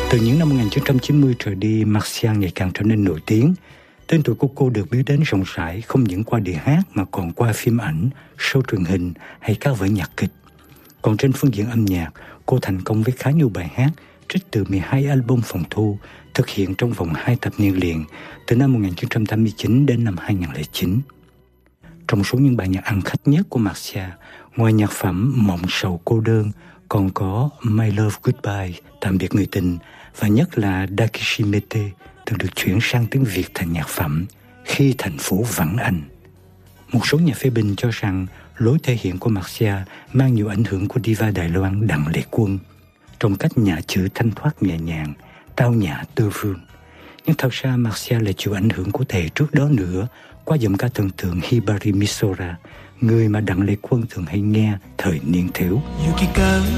Từ những năm 1990 trở đi, Marcia ngày càng trở nên nổi tiếng. Tên tuổi của cô được biết đến rộng rãi không những qua đĩa hát mà còn qua phim ảnh, show truyền hình hay các vở nhạc kịch. Còn trên phương diện âm nhạc, cô thành công với khá nhiều bài hát trích từ 12 album phòng thu thực hiện trong vòng 2 thập niên liền, từ năm 1989 đến năm 2009. Trong số những bài nhạc ăn khách nhất của Marcia, ngoài nhạc phẩm Mộng sầu cô đơn, còn có My Love Goodbye, Tạm biệt người tình, và nhất là Dakishimete, từng được chuyển sang tiếng Việt thành nhạc phẩm Khi thành phố vắng anh. Một số nhà phê bình cho rằng lối thể hiện của Marcia mang nhiều ảnh hưởng của diva Đài Loan Đặng Lệ Quân, trong cách nhả chữ thanh thoát nhẹ nhàng, tao nhã tư phương. Nhưng thật ra Marcia lại chịu ảnh hưởng của thầy trước đó nữa qua giọng ca thần tượng Hibari Misora, người mà Đặng Lệ Quân thường hay nghe thời niên thiếu.